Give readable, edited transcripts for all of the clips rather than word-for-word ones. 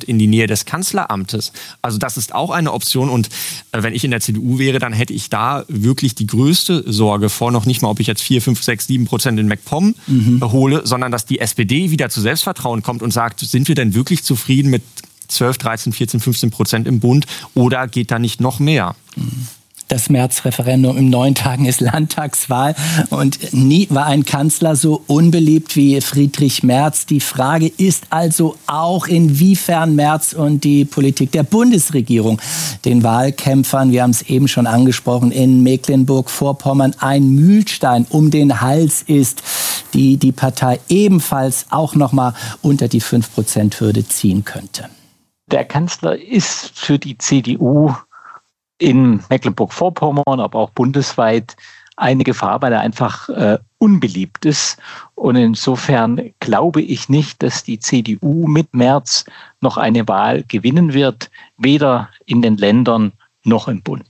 in die Nähe des Kanzleramtes. Also das ist auch eine Option. Und wenn ich in der CDU wäre, dann hätte ich da wirklich die größte Sorge vor, noch nicht mal, ob ich jetzt 4, 5, 6, 7% in MacPom hole, sondern dass die SPD wieder zu Selbstvertrauen kommt und sagt, sind wir denn wirklich zufrieden mit 12, 13, 14, 15% im Bund oder geht da nicht noch mehr? Das März-Referendum in 9 Tagen ist Landtagswahl und nie war ein Kanzler so unbeliebt wie Friedrich Merz. Die Frage ist also auch, inwiefern Merz und die Politik der Bundesregierung den Wahlkämpfern, wir haben es eben schon angesprochen, in Mecklenburg-Vorpommern ein Mühlstein um den Hals ist, die die Partei ebenfalls auch noch mal unter die 5%-Hürde ziehen könnte. Der Kanzler ist für die CDU in Mecklenburg-Vorpommern, aber auch bundesweit eine Gefahr, weil er einfach unbeliebt ist. Und insofern glaube ich nicht, dass die CDU mit Merz noch eine Wahl gewinnen wird, weder in den Ländern noch im Bund.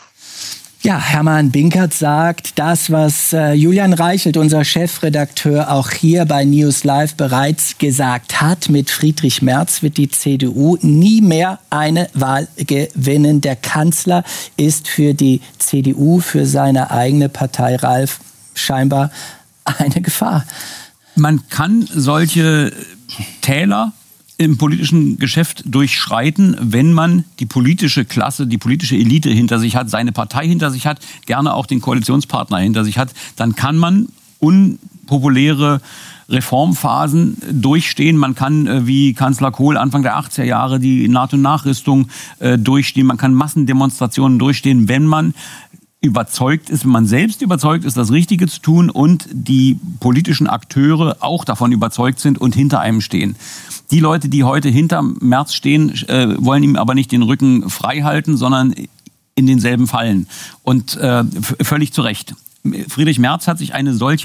Ja, Hermann Binkert sagt das, was Julian Reichelt, unser Chefredakteur, auch hier bei News Live bereits gesagt hat. Mit Friedrich Merz wird die CDU nie mehr eine Wahl gewinnen. Der Kanzler ist für die CDU, für seine eigene Partei, Ralf, scheinbar eine Gefahr. Man kann solche Täler im politischen Geschäft durchschreiten, wenn man die politische Klasse, die politische Elite hinter sich hat, seine Partei hinter sich hat, gerne auch den Koalitionspartner hinter sich hat, dann kann man unpopuläre Reformphasen durchstehen. Man kann, wie Kanzler Kohl Anfang der 80er Jahre, die NATO-Nachrüstung durchstehen. Man kann Massendemonstrationen durchstehen, wenn man überzeugt ist, wenn man selbst überzeugt ist, das Richtige zu tun und die politischen Akteure auch davon überzeugt sind und hinter einem stehen. Die Leute, die heute hinter Merz stehen, wollen ihm aber nicht den Rücken frei halten, sondern in denselben fallen. Und völlig zu Recht. Friedrich Merz hat sich eine solche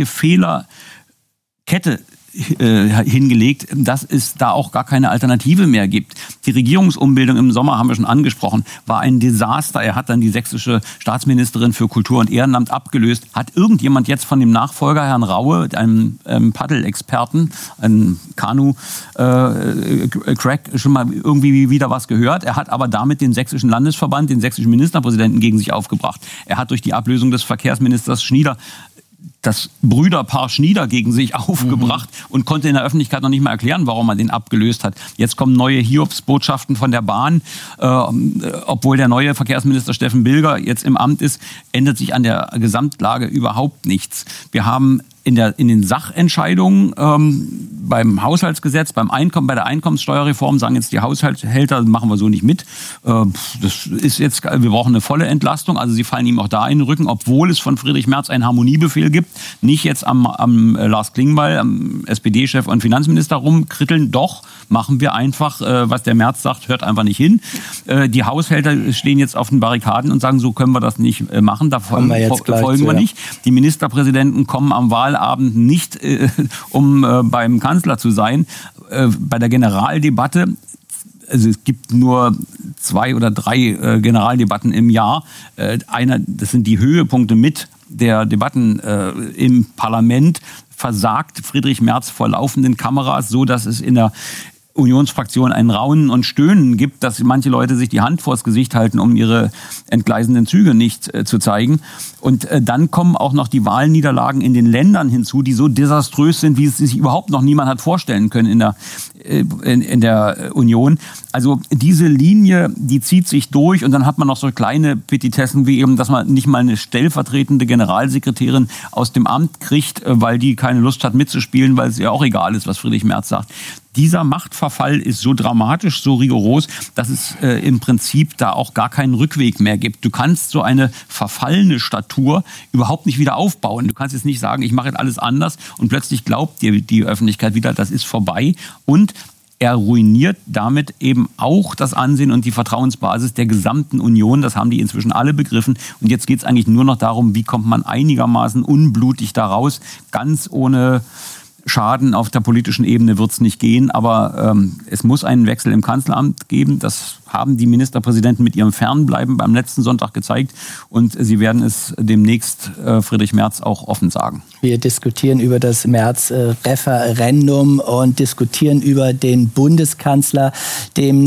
Fehlerkette hingelegt, dass es da auch gar keine Alternative mehr gibt. Die Regierungsumbildung im Sommer, haben wir schon angesprochen, war ein Desaster. Er hat dann die sächsische Staatsministerin für Kultur und Ehrenamt abgelöst. Hat irgendjemand jetzt von dem Nachfolger, Herrn Raue, einem Paddelexperten, einem Kanu-Crack, schon mal irgendwie wieder was gehört? Er hat aber damit den sächsischen Landesverband, den sächsischen Ministerpräsidenten gegen sich aufgebracht. Er hat durch die Ablösung des Verkehrsministers Schnieder das Brüderpaar Schnieder gegen sich aufgebracht und konnte in der Öffentlichkeit noch nicht mal erklären, warum man den abgelöst hat. Jetzt kommen neue Hiobsbotschaften von der Bahn. Obwohl der neue Verkehrsminister Steffen Bilger jetzt im Amt ist, ändert sich an der Gesamtlage überhaupt nichts. Wir haben in den Sachentscheidungen beim Haushaltsgesetz, bei der Einkommenssteuerreform sagen jetzt die Haushaltshälter, machen wir so nicht mit. Das ist jetzt, wir brauchen eine volle Entlastung. Also sie fallen ihm auch da in den Rücken, obwohl es von Friedrich Merz einen Harmoniebefehl gibt. Nicht jetzt am Lars Klingbeil, am SPD-Chef und Finanzminister rumkritteln. Doch, machen wir einfach, was der Merz sagt, hört einfach nicht hin. Die Haushälter stehen jetzt auf den Barrikaden und sagen, so können wir das nicht machen. Da folgen wir nicht. Die Ministerpräsidenten kommen am Wahlabend nicht, um beim Kanzler zu sein. Bei der Generaldebatte, also es gibt nur 2 oder 3 Generaldebatten im Jahr. Das sind die Höhepunkte mit der Debatten im Parlament. Versagt Friedrich Merz vor laufenden Kameras, so dass es in der Unionsfraktion ein Raunen und Stöhnen gibt, dass manche Leute sich die Hand vors Gesicht halten, um ihre entgleisenden Züge nicht zu zeigen. Und dann kommen auch noch die Wahlniederlagen in den Ländern hinzu, die so desaströs sind, wie es sich überhaupt noch niemand hat vorstellen können in der Union. Also diese Linie, die zieht sich durch und dann hat man noch so kleine Petitessen wie eben, dass man nicht mal eine stellvertretende Generalsekretärin aus dem Amt kriegt, weil die keine Lust hat mitzuspielen, weil es ihr auch egal ist, was Friedrich Merz sagt. Dieser Machtverfall ist so dramatisch, so rigoros, dass es im Prinzip da auch gar keinen Rückweg mehr gibt. Du kannst so eine verfallene Statur überhaupt nicht wieder aufbauen. Du kannst jetzt nicht sagen, ich mache jetzt alles anders und plötzlich glaubt dir die Öffentlichkeit wieder, das ist vorbei. Und er ruiniert damit eben auch das Ansehen und die Vertrauensbasis der gesamten Union. Das haben die inzwischen alle begriffen. Und jetzt geht es eigentlich nur noch darum, wie kommt man einigermaßen unblutig da raus, ganz ohne Schaden auf der politischen Ebene wird es nicht gehen, aber es muss einen Wechsel im Kanzleramt geben. Das haben die Ministerpräsidenten mit ihrem Fernbleiben beim letzten Sonntag gezeigt und sie werden es demnächst Friedrich Merz auch offen sagen. Wir diskutieren über das Merz-Referendum und diskutieren über den Bundeskanzler, dem